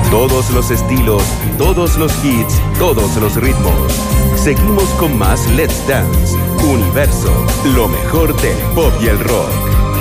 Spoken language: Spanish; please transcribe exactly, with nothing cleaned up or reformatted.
Todos los estilos, todos los hits, todos los ritmos. Seguimos con más Let's Dance. Universo, lo mejor del pop y el rock.